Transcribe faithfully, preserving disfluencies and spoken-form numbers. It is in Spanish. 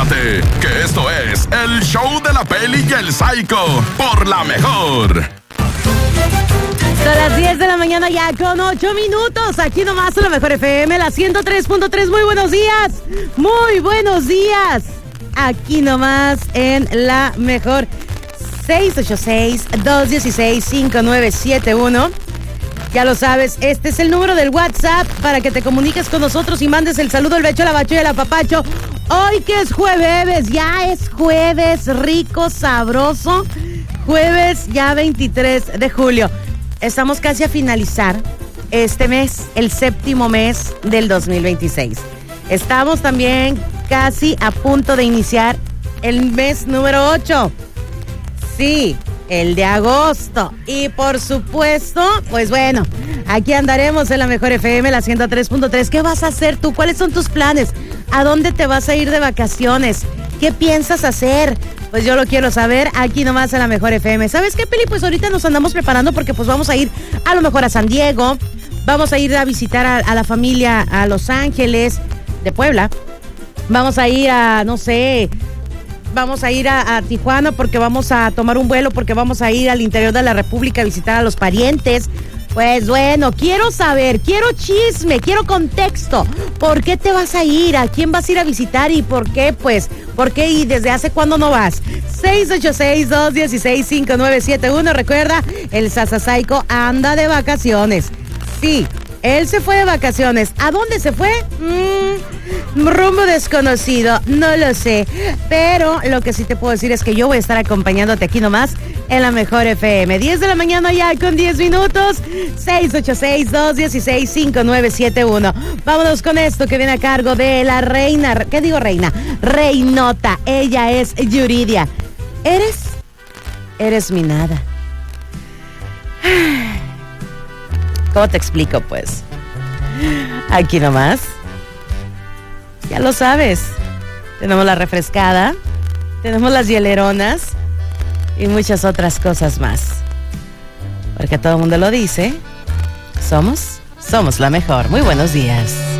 prepárate, que esto es el show de la Peli y el Psycho por La Mejor. Son las diez de la mañana ya con ocho minutos. Aquí nomás en La Mejor F M, la ciento tres punto tres. Muy buenos días. Muy buenos días. Aquí nomás en La Mejor. seis ocho seis, dos uno seis, cinco nueve siete uno. Ya lo sabes, este es el número del WhatsApp para que te comuniques con nosotros y mandes el saludo, el becho, la bacho y el apapacho. Hoy que es jueves, ya es jueves rico, sabroso. Jueves ya veintitrés de julio. Estamos casi a finalizar este mes, el séptimo mes del dos mil veintiséis. Estamos también casi a punto de iniciar el mes número ocho. Sí, el de agosto. Y por supuesto, pues bueno, aquí andaremos en La Mejor F M, la ciento tres punto tres. ¿Qué vas a hacer tú? ¿Cuáles son tus planes? ¿A dónde te vas a ir de vacaciones? ¿Qué piensas hacer? Pues yo lo quiero saber aquí nomás en La Mejor F M. ¿Sabes qué, Peli? Pues ahorita nos andamos preparando porque pues vamos a ir a lo mejor a San Diego. Vamos a ir a visitar a, a la familia a Los Ángeles de Puebla. Vamos a ir a, no sé... Vamos a ir a, a Tijuana porque vamos a tomar un vuelo, porque vamos a ir al interior de la República a visitar a los parientes. Pues bueno, quiero saber, quiero chisme, quiero contexto. ¿Por qué te vas a ir? ¿A quién vas a ir a visitar? ¿Y por qué? Pues, ¿por qué? ¿Y desde hace cuándo no vas? seis ocho seis, dos uno seis, cinco nueve siete uno. Recuerda, el Sasa Psycho anda de vacaciones. Sí, él se fue de vacaciones. ¿A dónde se fue? Mm, rumbo desconocido, no lo sé. Pero lo que sí te puedo decir es que yo voy a estar acompañándote aquí nomás en La Mejor F M. diez de la mañana ya con diez minutos. seis ocho seis, dos uno seis, cinco nueve siete uno. Vámonos con esto que viene a cargo de la reina. ¿Qué digo reina? Reinota. Ella es Yuridia. ¿Eres? Eres mi nada. ¿Cómo te explico, pues? Aquí nomás. Ya lo sabes. Tenemos la refrescada, tenemos las hieleronas y muchas otras cosas más. Porque todo el mundo lo dice. Somos, somos la mejor. Muy buenos días.